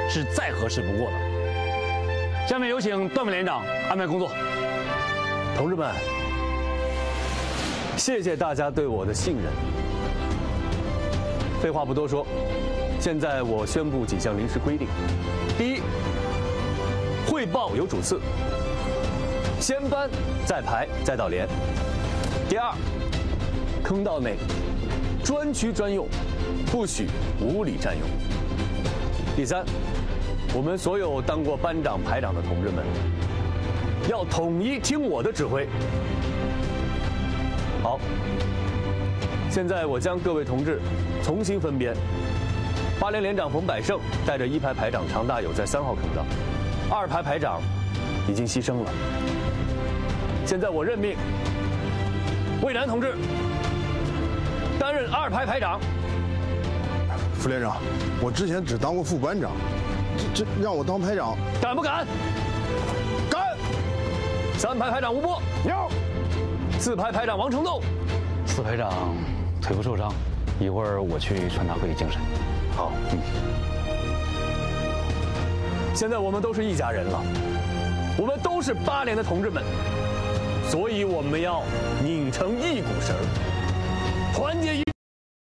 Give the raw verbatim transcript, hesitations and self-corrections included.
是再合适不过的。下面有请段副连长安排工作。 同志们，谢谢大家对我的信任。废话不多说，现在我宣布几项临时规定：第一，汇报有主次，先班再排再到连；第二，坑道内专区专用，不许无理占用；第三，我们所有当过班长、排长的同志们，要统一听我的指挥。好，现在我将各位同志重新分编。八连连长冯百胜带着一排排长常大友在三号坑道，二排排长已经牺牲了。现在我任命魏楠同志担任二排排长。 副连长，我之前只当过副班长，这这让我当排长， 敢不敢？ 敢！ 三排排长吴波， 有。 四排排长王成栋， 四排长腿部受伤，一会儿我去传达会议精神。 好，嗯。现在我们都是一家人了，我们都是八连的同志们，所以我们要拧成一股绳儿，团结一。